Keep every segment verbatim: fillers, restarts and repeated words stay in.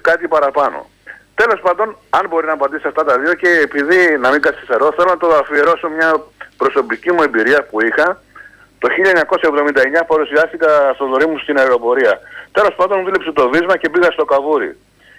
κάτι παραπάνω. Τέλος πάντων, αν μπορεί να απαντήσει αυτά τα δύο και επειδή να μην καθυστερώ, θέλω να το αφιερώσω μια προσωπική μου εμπειρία που είχα. Το χίλια εννιακόσια εβδομήντα εννιά παρουσιάστηκα στο δωρή μου στην αεροπορία. Τέλος πάντων, μου δούλεψε το βίσμα και πήγα στο Καβούρι.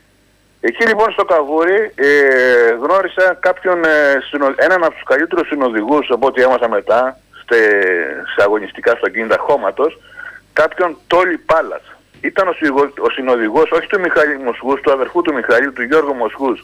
Εκεί λοιπόν στο Καβούρι ε, γνώρισα κάποιον, ε, συνο, έναν από τους καλύτερους συνοδηγούς από ό,τι έμαθα μετά στε, σε αγωνιστικά αυτοκίνητα χώματος, κάποιον Τόλι Πάλας. Ήταν ο, ο συνοδηγός όχι του Μιχάλη Μοσχούς, του αδερφού του Μιχάλη, του Γιώργου Μοσχούς.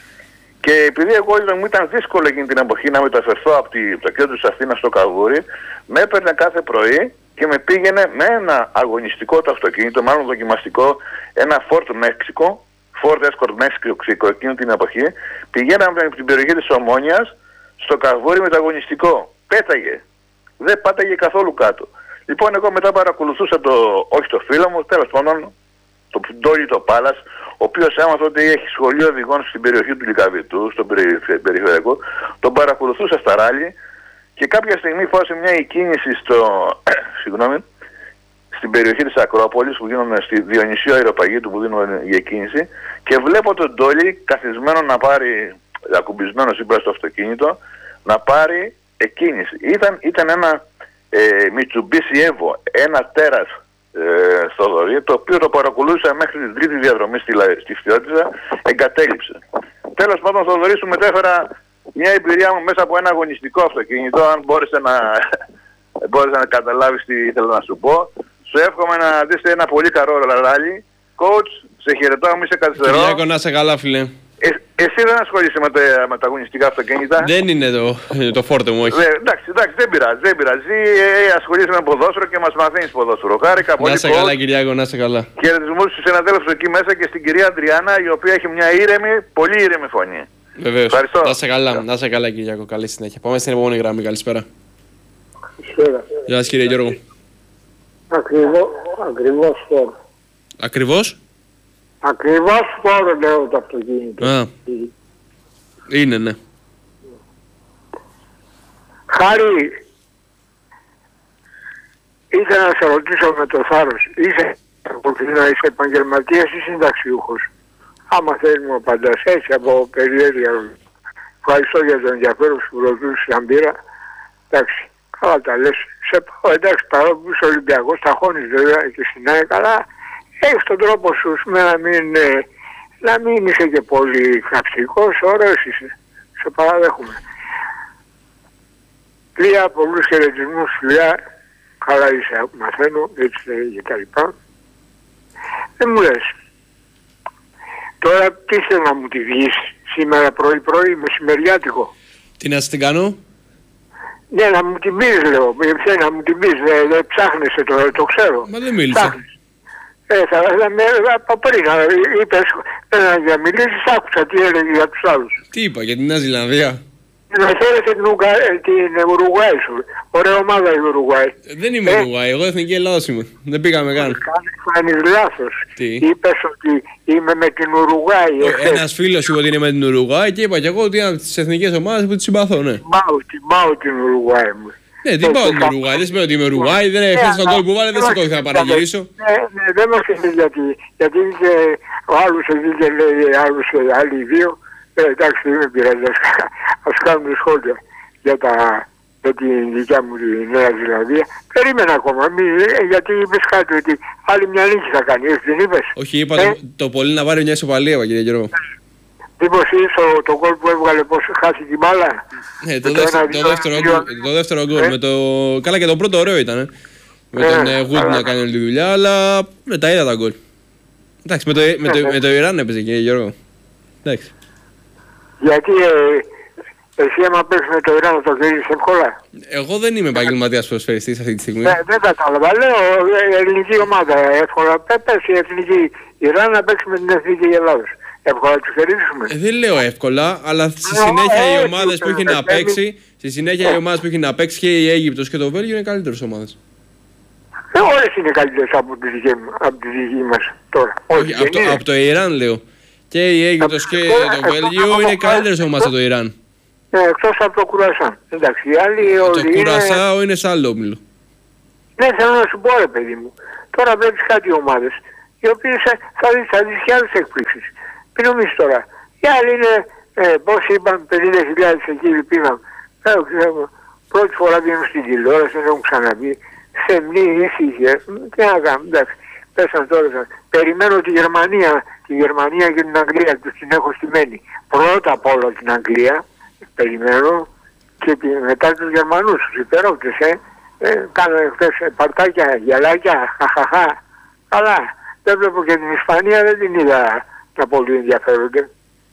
Και επειδή εγώ ήταν, μου ήταν δύσκολο εκείνη την εποχή να μεταφερθώ από, τη, από το κέντρο της Αθήνας στο Καβούρι, με έπαιρνε κάθε πρωί και με πήγαινε με ένα αγωνιστικό το αυτοκίνητο, μάλλον δοκιμαστικό, ένα Ford Mexico, Ford Escort Mexico εκείνη την εποχή, πηγαίναμε από την περιοχή της Ομόνιας στο Καβούρι με το αγωνιστικό. Πέταγε. Δεν πάταγε καθόλου κάτω. Λοιπόν, εγώ μετά παρακολουθούσα το, όχι το φίλο μου, τέλος πάντων, το Ντόλι το Πάλας, ο οποίος έμαθα ότι έχει σχολείο οδηγών στην περιοχή του Λυκαβητού, στον περιφερειακό, τον παρακολουθούσα στα ράλι και κάποια στιγμή φάσε μια εκκίνηση στο, συγγνώμη, στην περιοχή της Ακρόπολης που γίνονται στη Διονυσίου Αεροπαγίτου που δίνουν η εκκίνηση και βλέπω τον Ντόλι καθισμένο να πάρει, ακουμπισμένο σύμπρα στο αυτοκίνητο, να πάρει εκκίνηση. Ήταν, ήταν ένα ε, Mitsubishi Evo, ένα τέρας ε, στο δωρή, το οποίο το παρακολούθησα μέχρι την τρίτη διαδρομή στη, στη Φθιώτιζα, εγκατέλειψε. Τέλος πάντων, στο δωρή σου μετέφερα μια εμπειρία μου μέσα από ένα αγωνιστικό αυτοκίνητο, αν μπόρεσε να, μπόρεσε να καταλάβεις τι ήθελα να σου πω. Σου εύχομαι να δεις ένα πολύ καλό ράλι. Coach, σε χαιρετάω, μη σε καθυστερώ. Κυριάκο, να σε καλά, φίλε. Ε, εσύ δεν ασχολείσαι με, με τα αγωνιστικά αυτοκίνητα. Δεν είναι το, το φόρτε μου, όχι. Ε, εντάξει, εντάξει, δεν πειράζει, δεν πειράζει. Ε, ασχολείσαι με ποδόσφαιρο και μας μαθαίνεις ποδόσφαιρο. Χάρηκα πολύ. Να σε καλά, Κυριάκο, να σε καλά. Χαιρετισμούς στους συναδέλφους εκεί μέσα και στην κυρία Αντριάννα, η οποία έχει μια ήρεμη, πολύ ήρεμη φωνή. Βεβαίως. Να σε καλά, να σε καλά, Κυριάκο. Καλή συνέχεια. Πάμε στην επόμενη γραμμή. Καλησπέρα. Καλησπέρα. Γεια σας, κύριε Γιώργο. Ακριβώς, ακριβώς φόρο. Ακριβώς. Ακριβώς φόρο λέω το αυτοκίνητο. Α, είναι, ναι. Χάρη, ήθελα να σε ρωτήσω με το θάρρος. Είσαι, να είσαι επαγγελματίας ή συνταξιούχος? Άμα θέλει μου απαντάς έτσι από περιέργεια. Ευχαριστώ για τον ενδιαφέρον σου ρωτούς σαν πήρα. Εντάξει, καλά τα λες. Σε πάω, εντάξει, παρόλο που είσαι Ολυμπιακός, τα χώνεις βέβαια και στην ΑΕΚ, αλλά έχεις τον τρόπο σου να μην, να μην είσαι και πολύ καυστικός, ωραίος είσαι. Σε παραδέχομαι. Φιλιά, πολλούς χαιρετισμούς, φιλιά, καλά είσαι, μαθαίνω, έτσι και τα λοιπά. Δεν μου λες, τώρα τι θέλω να μου τη βγεις σήμερα πρωί-πρωί, μεσημεριάτικο? Τι να την κάνω? Ναι, να μου την πεις λέω, θέλει να μου την πεις, δεν δε, ψάχνεσαι το, το ξέρω. Μα δεν μίλησα. Ψάχνεις. Ε, θα, θα με, από πριν, είπες, να διαμιλήσεις, άκουσα τι έλεγε για τους άλλους. Τι είπα, για την Νέα Ζηλανδία? Να θέλετε την, Ουγκα, την Ουρουγουάη σου, ωραία ομάδα η Ουρουγουάη. Ε, δεν είμαι ε, Ουρουγουάη, εγώ εθνική Ελλάδος είμαι, δεν πήγαμε καν. Κάνεις λάθος. Τι? Είπες ότι είμαι με την Ουρουγουάη. Ε, ένας φίλος είπε ότι είναι με την Ουρουγουάη και είπα και εγώ ότι είναι από τις εθνικές ομάδες που τις συμπαθώ, ναι. Πάω την Ουρουγουάη μου. Ναι, τι πάω την Ουρουγουάη, δεν σημαίνει ότι είμαι Ουρουγουάη, δεν έφτασε τον κόλ που βάλε, δεν σηκώθηκα να παραγυρίσω. Ναι, ναι, δεν μας είπε γιατί, γιατί ο άλλος εκεί και λέει άλλους άλλοι δύο. Ε, εντάξει, δεν πειράζει, ας κάνουμε σχόλια για, τα, για την δικιά μου τη Νέα Ζηλανδία. Περίμενα ακόμα, μη, γιατί είπες κάτι ότι άλλη μια νίκη θα κάνει, έτσι δεν είπες? Όχι, είπα ε? το, το πολύ να πάρει μια ισοπαλία, κύριε Γιώργο. Μήπως είσαι το, το γκολ που έβγαλε πως χάσει την μπάλα? Ναι, το, δεύτερο, το, δεύτερο, το δεύτερο γκολ, ε? με το... καλά και το πρώτο ωραίο ήταν, ε? με ε, τον Γουτ να κάνει όλη τη δουλειά, αλλά με τα είδα τα γκολ. Εντάξει, με το, με το, με το Ιράν έπαιζε, κύριε Γιώργο. Εντάξει. Γιατί ε, εσύ άμα παίξεις με το Ιράν θα το κερδίσεις εύκολα? Εγώ δεν είμαι επαγγελματίας ποδοσφαιριστής αυτή τη στιγμή. Ναι, δεν κατάλαβα. Λέω ελληνική ομάδα εύκολα. Πες η εθνική Ιράν να παίξει με την εθνική Ελλάδος. Εύκολα τους κερδίσουμε. Ε, δεν λέω εύκολα, αλλά στη συνέχεια ε, οι ομάδες που έχει να παίξει, στη συνέχεια οι ομάδες που έχει να παίξει και η Αίγυπτος και το Βέλγιο είναι καλύτερες ομάδες. Ε, όλες είναι καλύτερες από τη δική, από τη δική μας τώρα. Όχι, από, το, από το Ιράν λέω. Και η Αίγυπτος και το Βέλγιο είναι καλύτερες ομάδες από το Ιράν. Ναι, εκτός από το Κουρασάν. Εντάξει, οι άλλοι το Κουρασάο είναι... είναι σε άλλο όμιλο. Ναι, θέλω να σου πω ρε παιδί μου. Τώρα βλέπεις κάτι ομάδες, οι οι οποίες θα δεις, θα δεις και άλλες εκπλήξεις. Μην νομίζεις τώρα. Οι άλλοι είναι, ε, πώς είπαν, πενήντα χιλιάδες εκεί πήγαν. Ε, πρώτη φορά βγαίνουν στην τηλεόραση, δεν έχουν ξαναπεί. Σεμνή, ήσυχε. Τι να κάνουμε, εντάξει. Πέσαν τώρα. Περιμένω τη Γερμανία, τη Γερμανία και την Αγγλία, τους την έχω στημένη. Πρώτα απ' όλα την Αγγλία, περιμένω, και μετά τους Γερμανούς, τους υπερόπτες, ε. ε κάνανε χθες παρτάκια, γυαλάκια, χαχαχά. Αλλά δεν βλέπω και την Ισπανία, δεν την είδα να πολύ ενδιαφέρονται.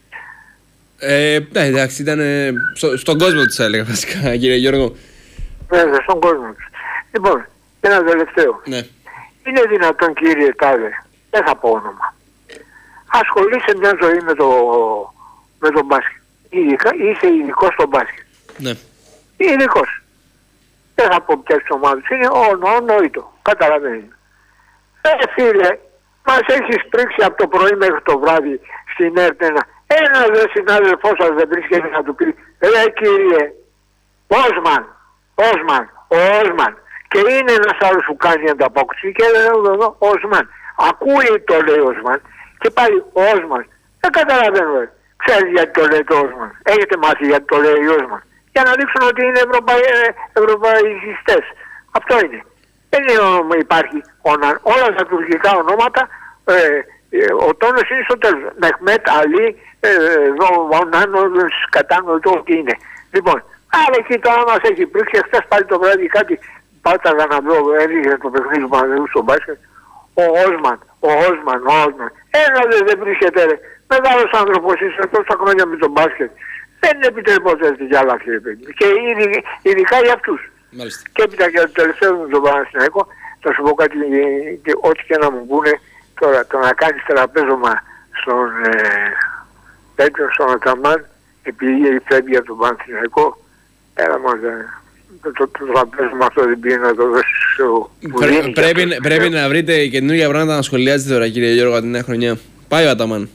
Ε, ναι, εντάξει, ήταν ε, στο, στον κόσμο της έλεγα βασικά, κύριε Γιώργο. Ναι, στον κόσμο της. Λοιπόν, ένα τελευταίο. Ναι. Είναι δυνατόν, κύριε Τάδε, δεν θα πω όνομα, ασχολείσαι μια ζωή με το, με το μπάσκετ. Ειδικά, είσαι ειδικός στο μπάσκετ. Ναι. Ειδικός. Δεν θα πω ποιες ομάδες είναι, ονόητο. Καταλαβαίνει. Ε, φίλε, μας έχεις πρίξει από το πρωί μέχρι το βράδυ στην ΕΡΤ1. Ένας δε συνάδελφός σας δεν βρίσκεται να του πει, ρε κύριε, Όσμαν, Όσμαν, ο Όσμαν. Και είναι ένας άλλος που κάνει ανταπόκριση και λέω εδώ, Όσμαν. Ακούει το λέει ο Όσμαν και πάλι ο Όσμαν. Δεν καταλαβαίνω. Ρε. Ξέρεις γιατί το λέει το Όσμαν. Έχετε μάθει γιατί το λέει ο Όσμαν. Για να δείξουν ότι είναι Ευρωπαϊ... ευρωπαϊστές. Αυτό είναι. Δεν είναι όνομα, υπάρχει όνα, όλα τα τουρκικά ονόματα, ε, ε, ο τόνος είναι στο τέλος. Μεχμέτ, Αλή, Βονάνο, Σκατάνο, το ό,τι είναι. Λοιπόν, άρα εκεί τώρα μας έχει πρίξει, χθες πάλι το βράδυ κάτι πάταγα να δω, έριχνε το παιχνίδι του Παναδίου στο μπάσκετ. Ο Όσμαν, ο Όσμαν, ο Όσμαν. Ένα δεν, δεν βρίσκεται ρε. Μεγάλος άνθρωπος είσαι τόσα χρόνια με τον μπάσκετ. Δεν επιτρεπόταν για άλλα κύριε παιδί. Και ειδικά για αυτούς. Μάλιστα. Και έπειτα για το τελευταίο μου τον Παναθηναϊκό, θα σου πω κάτι, και, ό,τι και να μου πούνε τώρα, το να κάνεις τραπέζωμα στον ε, τέτοιο, στον Αταμάν, επειδή φεύγει από τον Παναθηναϊκό, έλα μας, το, το, το τραπέζωμα αυτό δεν πήγε να το δώσεις στο Πρέ, πρέπει, πρέπει να βρείτε καινούργια πράγματα να σχολιάζετε τώρα κύριε Γιώργο την νέα χρονιά. Πάει ο Αταμάν.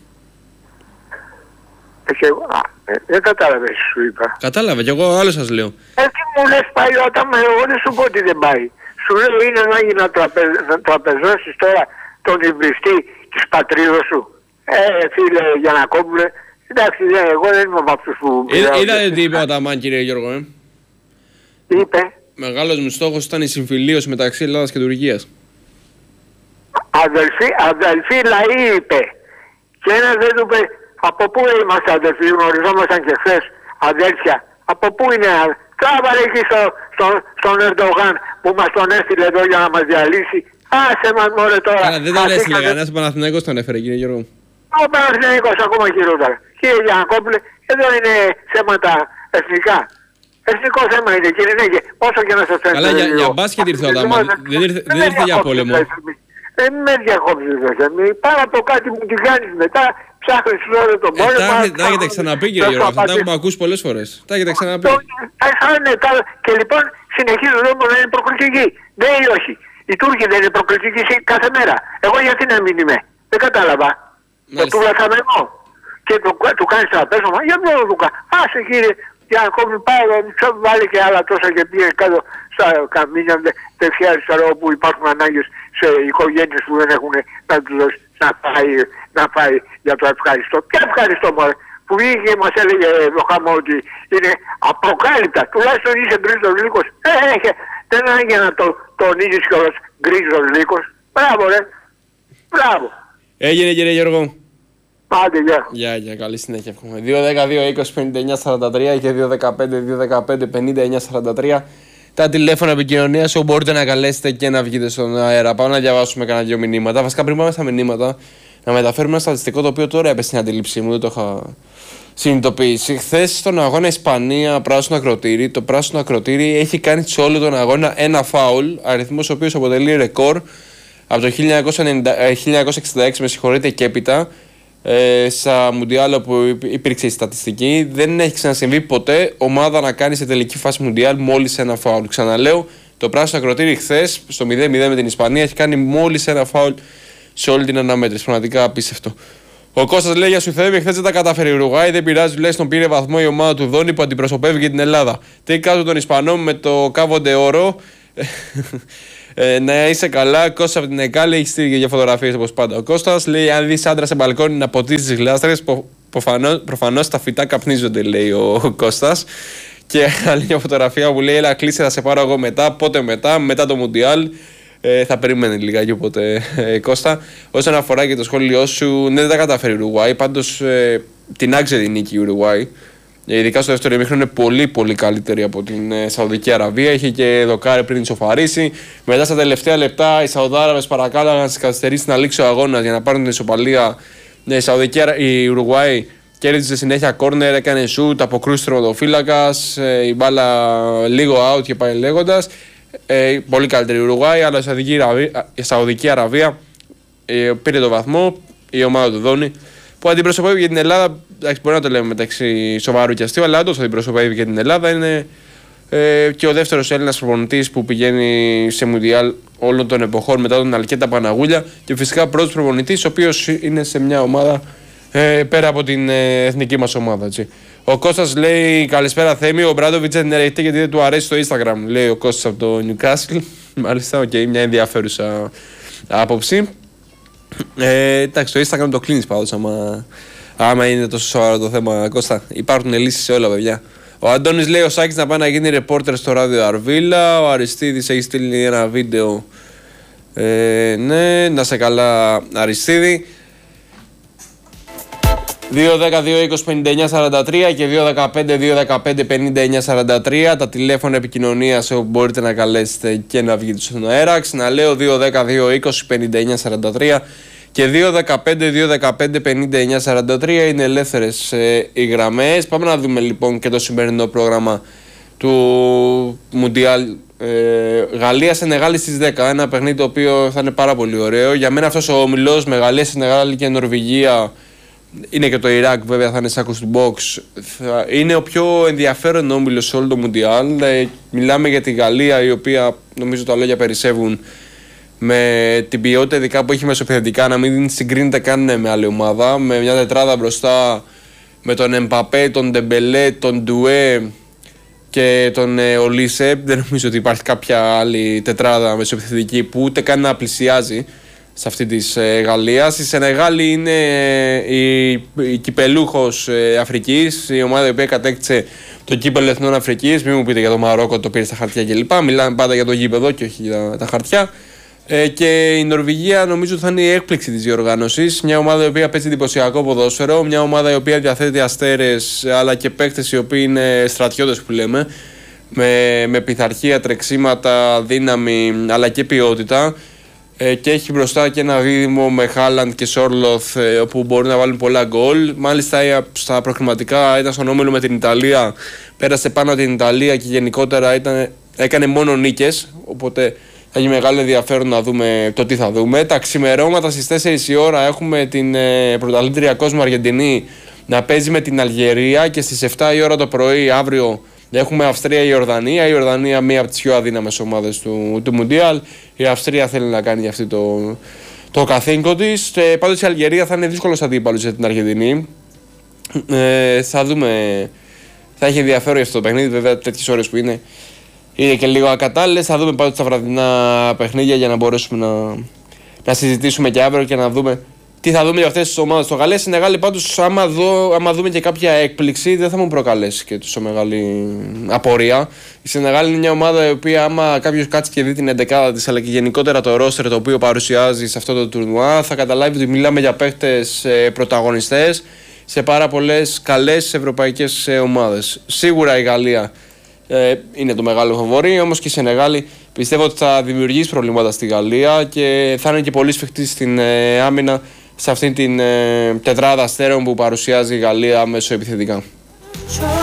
Και εγώ, α, ε, δεν κατάλαβες σου είπα. Κατάλαβα και εγώ άλλο σας λέω. Ε, τι μου λες πάει ο Αταμάν, εγώ δεν σου πω ότι δεν πάει. Σου λέω είναι ανάγκη να, τραπε, να τραπεζώσεις τώρα τον υβριστή της πατρίδος σου. Ε, φίλε Γιαννακόπουλε, εντάξει, δεν, εγώ δεν είμαι από αυτούς που... Είδα, είδατε τι είπε ο Αταμάν κύριε Γιώργο, ε. Είπε. Μεγάλος μου στόχος ήταν η συμφιλίωση μεταξύ Ελλάδας και Τουρκίας. Αδελφοί, αδελφοί λαοί είπε. Και ένας δεν του είπε, από πού είμαστε αδελφοί, γνωριζόμασταν και χθες, αδέλφια. Από πού είναι, τράβαρε εκεί στο, στο, στον Ερντογάν που μας τον έστειλε εδώ για να μας διαλύσει. Άσε μας μωρέ τώρα. Καλά, δεν τον έστειλε κανένας, ο Παναθηναϊκός τον έφερε κύριε Γιώργο. Ο Παναθηναϊκός ακόμα χειρότερα. Κύριε Γιαννακόπουλε, εδώ είναι θέματα εθνικά. Εθνικό θέμα είναι κύριε Νέγε, όσο και να σας φαίνεται. Καλά, για, για μπάσκετ ήρθε ο Αταμάν, δεν ήρθε, δεν ήρθε για πόλεμο. Δεν με διακόψεις δε, πάρα από κάτι μου τη κάνεις μετά, ψάχνεις όλο τον πόλεμο. Ε, τα έχετε ξαναπεί κύριε Γιώργο, αυτά τα έχουμε ακούσει πολλές φορές. Τα έχετε ξαναπεί. Και λοιπόν συνεχίζουν όμως να είναι προκλητικοί. Ναι ή όχι. Οι Τούρκοι δεν είναι προκλητικοί κάθε μέρα. Εγώ γιατί να μην είμαι. Δεν κατάλαβα. Το του λαθαμένο. Και του κάνεις τραπέζωμα. Για ποιο του κάνει. Άσε κύριε. Για ακόμη πάει, βάλει και άλλα τόσα και πήγε κάτω στα καμίνια δεξιά αριστερά όπου υπάρχουν ανάγκες σε οικογένειες που δεν έχουν να τους δώσει να πάει, να πάει για το ευχαριστώ. Ποια ευχαριστώ μωρέ, που βγήκε και μας έλεγε το χαμό ότι είναι απροκάλυπτα, τουλάχιστον είσαι γκρίζος λύκος. Ε, ε, δεν ανάγκη να το τονίζεις κιόλας γκρίζος λύκος. Μπράβο ρε, μπράβο. Έγινε κύριε Γιώργο. Άντε, γεια. Γεια, γεια, καλή συνέχεια εύχομαι. δύο δέκα δύο είκοσι πενήντα εννιά σαράντα τρία και δύο δεκαπέντε δύο δεκαπέντε πενήντα εννιά σαράντα τρία τα τηλέφωνα επικοινωνίας όπου μπορείτε να καλέσετε και να βγείτε στον αέρα. Πάμε να διαβάσουμε κανένα δύο μηνύματα. Βασικά πριν πάμε στα μηνύματα, να μεταφέρουμε ένα στατιστικό το οποίο τώρα έπεσε στην αντίληψή μου, δεν το είχα συνειδητοποιήσει. Χθες στον αγώνα Ισπανία πράσινο ακροτήρι, το πράσινο ακροτήρι έχει κάνει σε όλο τον αγώνα ένα φάουλ, αριθμός ο οποίος αποτελεί ρεκόρ από το χίλια εννιακόσια εξήντα έξι, με συγχωρείτε, και έπειτα. Ε, στα Μουντιάλ όπου υπήρξε η στατιστική, δεν έχει ξανασυμβεί ποτέ ομάδα να κάνει σε τελική φάση Μουντιάλ μόλις ένα φάουλ. Ξαναλέω, το πράσινο ακροτήρι χθες στο μηδέν μηδέν με την Ισπανία έχει κάνει μόλις ένα φάουλ σε όλη την αναμέτρηση. Πραγματικά απίστευτο. Ο Κώστας λέει για σου Θέμη, χθες δεν τα κατάφερε η Ουρουγάη, δεν πειράζει, τουλάχιστον πήρε βαθμό η ομάδα του Δόνη που αντιπροσωπεύει και την Ελλάδα. Τι κάτω των Ισπανών με το Κάβο ντε Όρο. Ε, να είσαι καλά. Κώστα από την Εκάλη έχει στείλει για φωτογραφίες όπως πάντα. Ο Κώστας λέει: αν δεις άντρα σε μπαλκόνι να ποτίζει τις γλάστρες, προφανώς τα φυτά καπνίζονται, λέει ο Κώστας. Και άλλη μια φωτογραφία που λέει: έλα, κλείσε, θα σε πάρω εγώ μετά. Πότε μετά, μετά το Μουντιάλ. Ε, θα περίμενε λιγάκι οπότε, ε, Κώστα. Όσον αφορά και το σχόλιο σου, ναι, δεν τα καταφέρει η Ουρουγουάη. Πάντως ε, την άξιζε την νίκη η Ουρουγουάη. Ειδικά στο δεύτερο ημίχρονο είναι πολύ πολύ καλύτερη από την ε, Σαουδική Αραβία. Είχε και δοκάρε πριν ισοφαρίσει. Μετά στα τελευταία λεπτά οι Σαουδάραβες παρακάλαγαν στις καθυστερήσεις να λήξει ο αγώνας για να πάρουν την ισοπαλία. Ε, η, Σαουδική, η Ουρουγουάη κέρδισε συνέχεια κόρνερ, έκανε σουτ, αποκρούσει τερματοφύλακας. Ε, η μπάλα λίγο out και πάει λέγοντας. Ε, πολύ καλύτερη η Ουρουγουάη, αλλά η Σαουδική Αραβία, η Σαουδική Αραβία ε, πήρε το βαθμό, η ομάδα του Δόνη, που αντιπροσωπεύει για την Ελλάδα. Εντάξει, μπορεί να το λέμε μεταξύ σοβαρού και αστείου, αλλά όντως αντιπροσωπεύει για την Ελλάδα. Είναι ε, και ο δεύτερος Έλληνας προπονητής που πηγαίνει σε Μουντιάλ όλων των εποχών μετά τον Αλκέτα Παναγούλια, και φυσικά πρώτος προπονητής ο οποίος είναι σε μια ομάδα ε, πέρα από την ε, εθνική μας ομάδα. Έτσι. Ο Κώστας λέει: καλησπέρα Θέμη, ο Μπράντοβιτς δεν έρχεται γιατί δεν του αρέσει το Instagram. Λέει ο Κώστας από το Newcastle. Μάλιστα, οκ, okay, μια ενδιαφέρουσα άποψη. Ε, εντάξει, το Instagram το κλείνεις πάντως άμα, άμα είναι τόσο σοβαρό το θέμα, Κώστα. Υπάρχουν λύσεις σε όλα, παιδιά. Ο Αντώνης λέει: ο Σάκης να πάει να γίνει ρεπόρτερ στο ράδιο Αρβίλα. Ο Αριστίδης έχει στείλει ένα βίντεο. Ε, ναι, να σε καλά, Αριστίδη. δύο δέκα δύο είκοσι πενήντα εννιά σαράντα τρία και δύο δεκαπέντε δύο δεκαπέντε πενήντα εννιά σαράντα τρία τα τηλέφωνα επικοινωνίας όπου μπορείτε να καλέσετε και να βγείτε στον αέρα. Ξαναλέω: δύο δέκα δύο είκοσι πενήντα εννιά σαράντα τρία και δύο δεκαπέντε δύο δεκαπέντε πενήντα εννιά σαράντα τρία είναι ελεύθερες ε, οι γραμμές. Πάμε να δούμε λοιπόν και το σημερινό πρόγραμμα του Μουντιάλ. Ε, Γαλλία-Σενεγάλη στις δέκα. Ένα παιχνίδι το οποίο θα είναι πάρα πολύ ωραίο. Για μένα αυτός ο όμιλος με Γαλλία, Σενεγάλη και Νορβηγία, είναι και το Ιράκ βέβαια, θα είναι σάκος του box, θα είναι ο πιο ενδιαφέρον όμιλος σε όλο το Μουντιάλ. Ε, μιλάμε για τη Γαλλία, η οποία νομίζω τα λόγια περισσεύουν, με την ποιότητα ειδικά που έχει μεσοπιθετικά, να μην συγκρίνεται καν με άλλη ομάδα, με μια τετράδα μπροστά με τον Εμπαπέ, τον Ντεμπελέ, τον Ντουέ και τον ε, Ολίσε. Δεν νομίζω ότι υπάρχει κάποια άλλη τετράδα μεσοπιθετική που ούτε καν να πλησιάζει σε αυτή της ε, Γαλλίας. Η Σενεγάλη είναι ε, η, η κυπελούχος ε, Αφρικής, η ομάδα η οποία κατέκτησε το κύπελο Εθνών Αφρικής. Μην μου πείτε για το Μαρόκο, το πήρε στα χαρτιά κλπ. Μιλάμε πάντα για το γήπεδο και όχι για τα χαρτιά. Ε, και η Νορβηγία νομίζω θα είναι η έκπληξη της διοργάνωσης. Μια ομάδα η οποία παίζει εντυπωσιακό ποδόσφαιρο, μια ομάδα η οποία διαθέτει αστέρες αλλά και παίκτες οι οποίοι είναι στρατιώτες που λέμε, με, με πειθαρχία, τρεξίματα, δύναμη αλλά και ποιότητα. Ε, και έχει μπροστά και ένα δίδυμο με Χάλαντ και Σόρλοθ, ε, όπου μπορεί να βάλουν πολλά γκολ. Μάλιστα ε, στα προκριματικά ήταν στον όμιλο με την Ιταλία, πέρασε πάνω την Ιταλία και γενικότερα ήταν, έκανε μόνο νίκες, οπότε θα έχει μεγάλο ενδιαφέρον να δούμε το τι θα δούμε. Τα ξημερώματα στις τέσσερις η ώρα έχουμε την ε, πρωταθλήτρια κόσμου Αργεντινή να παίζει με την Αλγερία, και στις επτά η ώρα το πρωί αύριο έχουμε Αυστρία-Ιορδανία. Η Ιορδανία μία από τις πιο αδύναμες ομάδες του, του Μουντιάλ. Η Αυστρία θέλει να κάνει αυτή το, το καθήκον της. Ε, πάντως η Αλγερία θα είναι δύσκολος αντίπαλος για την Αργεντινή. Ε, θα δούμε. Θα έχει ενδιαφέρον αυτό το παιχνίδι. Βέβαια, τέτοιες ώρες που είναι, είναι και λίγο ακατάλληλες. Θα δούμε πάντως τα βραδινά παιχνίδια για να μπορέσουμε να, να συζητήσουμε και αύριο και να δούμε τι θα δούμε για αυτές τις ομάδες. Το Γαλλία Σενεγάλη πάντως, άμα, δω, άμα δούμε και κάποια έκπληξη, δεν θα μου προκαλέσει και τόσο μεγάλη απορία. Η Σενεγάλη είναι μια ομάδα η οποία, άμα κάποιος κάτσει και δει την εντεκάδα της, αλλά και γενικότερα το ρόστερ το οποίο παρουσιάζει σε αυτό το τουρνουά, θα καταλάβει ότι μιλάμε για παίχτες ε, πρωταγωνιστές σε πάρα πολλές καλές ευρωπαϊκές ε, ομάδες. Σίγουρα η Γαλλία ε, είναι το μεγάλο φαβορί, όμως και η Σενεγάλη πιστεύω ότι θα δημιουργήσει προβλήματα στη Γαλλία και θα είναι και πολύ σφιχτή στην ε, άμυνα, σε αυτήν την ε, τετράδα αστέρων που παρουσιάζει η Γαλλία μέσω επιθετικά.